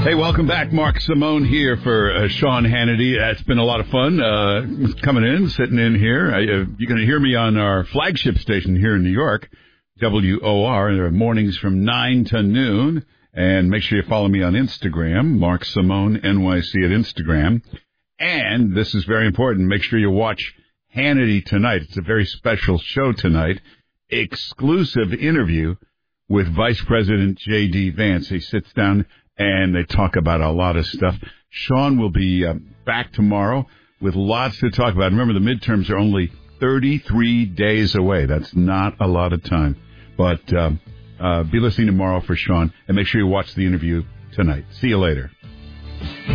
Hey, welcome back. Mark Simone here for Sean Hannity. It's been a lot of fun coming in, sitting in here. You're going to hear me on our flagship station here in New York, WOR. There are mornings from 9 to noon. And make sure you follow me on Instagram, Mark Simone, NYC at Instagram. And this is very important. Make sure you watch Hannity tonight. It's a very special show tonight. Exclusive interview with Vice President J.D. Vance. He sits down and they talk about a lot of stuff. Sean will be back tomorrow with lots to talk about. Remember, the midterms are only 33 days away. That's not a lot of time. But be listening tomorrow for Sean, and make sure you watch the interview tonight. See you later.